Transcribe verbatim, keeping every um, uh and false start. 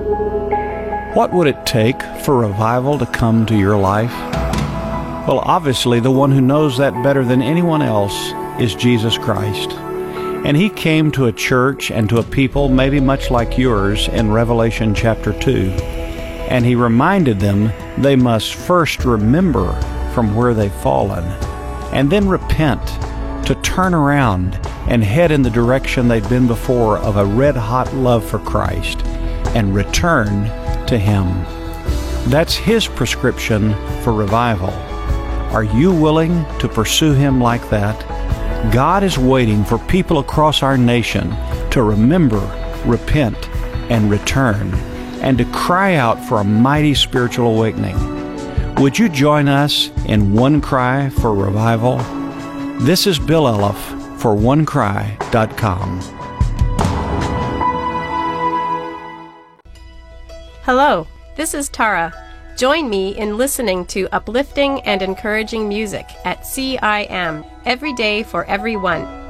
What would it take for revival to come to your life? Well, obviously, the one who knows that better than anyone else is Jesus Christ. And He came to a church and to a people maybe much like yours in Revelation chapter two. And He reminded them they must first remember from where they've fallen, and then repent, to turn around and head in the direction they'd been before of a red-hot love for Christ, and return to Him. That's His prescription for revival. Are you willing to pursue Him like that? God is waiting for people across our nation to remember, repent, and return, and to cry out for a mighty spiritual awakening. Would you join us in One Cry for Revival? This is Bill Elliff for one cry dot com. Hello, this is Tara. Join me in listening to uplifting and encouraging music at C I M, every day for everyone.